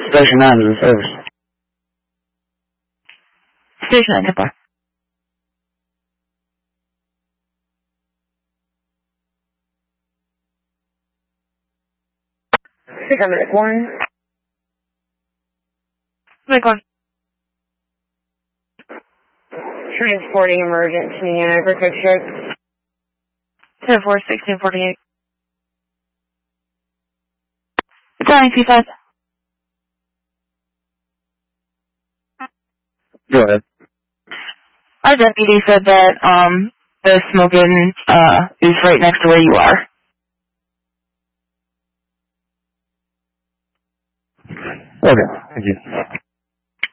Station 9 is in service. Station 9, goodbye. Medic 1. Medic 1. Transporting emergency over quick stroke. 10-4, 1648. Calling P5. Go ahead. Our deputy said that, the smoking, is right next to where you are. Okay, thank you.